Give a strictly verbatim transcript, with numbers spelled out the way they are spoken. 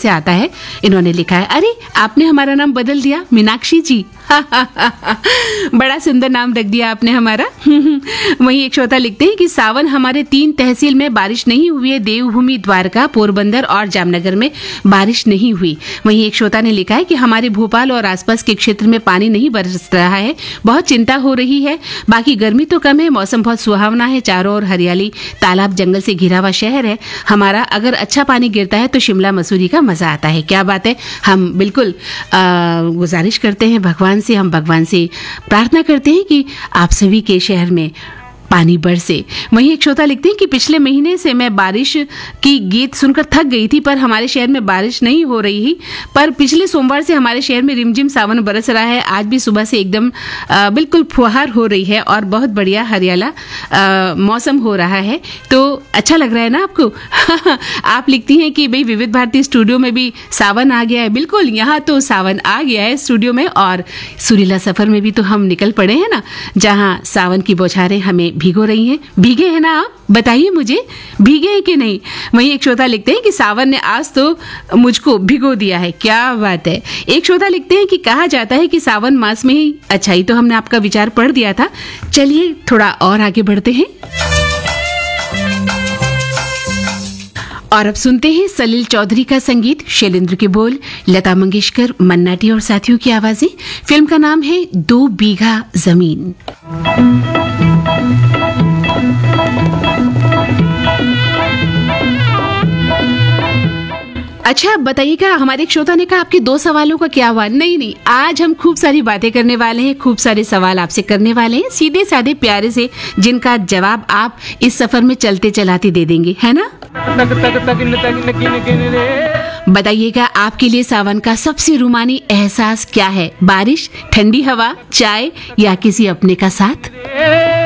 से आता है। इन्होंने लिखा है, अरे आपने हमारा नाम बदल दिया, मीनाक्षी जी। बड़ा सुंदर नाम रख दिया आपने हमारा। वहीं एक श्रोता लिखते हैं कि सावन हमारे तीन तहसील में बारिश नहीं हुई है, देवभूमि, द्वारका, पोरबंदर और जामनगर में बारिश नहीं हुई। वहीं एक श्रोता ने लिखा है कि हमारे भोपाल और आसपास के क्षेत्र में पानी नहीं बरस रहा है, बहुत चिंता हो रही है। बाकी गर्मी तो कम है, मौसम बहुत सुहावना है, चारों ओर हरियाली, तालाब, जंगल से घिरा हुआ शहर है हमारा। अगर अच्छा पानी गिरता है तो शिमला मसूरी का मजा आता है। क्या बात है। हम बिल्कुल गुजारिश करते हैं भगवान से, हम भगवान से प्रार्थना करते हैं कि आप सभी के शहर में पानी बरसे। वहीं एक श्रोता लिखते हैं कि पिछले महीने से मैं बारिश की गीत सुनकर थक गई थी, पर हमारे शहर में बारिश नहीं हो रही ही। पर पिछले सोमवार से हमारे शहर में रिमझिम सावन बरस रहा है। आज भी सुबह से एकदम बिल्कुल फुहार हो रही है और बहुत बढ़िया हरियाला मौसम हो रहा है। तो अच्छा लग रहा है ना आपको? आप लिखती हैं कि भाई विविध भारती स्टूडियो में भी सावन आ गया है। बिल्कुल, यहाँ तो सावन आ गया है स्टूडियो में, और सुरीला सफर में भी तो हम निकल पड़े हैं ना, जहाँ सावन की बौछारें हमें भिगो रही हैं। भीगे हैं ना आप? बताइए मुझे, भीगे हैं कि नहीं? वहीं एक श्रोता लिखते हैं कि सावन ने आज तो मुझको भिगो दिया है। क्या बात है। एक श्रोता लिखते हैं कि कहा जाता है कि सावन मास में ही अच्छाई। तो हमने आपका विचार पढ़ दिया था। चलिए थोड़ा और आगे बढ़ते हैं और अब सुनते हैं सलील चौधरी का संगीत, शैलेंद्र के बोल, लता मंगेशकर, मन्ना डे और साथियों की आवाजें। फिल्म का नाम है दो बीघा जमीन। अच्छा बताइएगा, हमारे एक श्रोता ने कहा आपके दो सवालों का क्या हुआ? नहीं नहीं, आज हम खूब सारी बातें करने वाले हैं, खूब सारे सवाल आपसे करने वाले हैं, सीधे साधे प्यारे से, जिनका जवाब आप इस सफर में चलते चलाते दे देंगे, है ना? बताइएगा आपके लिए सावन का सबसे रूमानी एहसास क्या है? बारिश, ठंडी हवा, चाय या किसी अपने का साथ?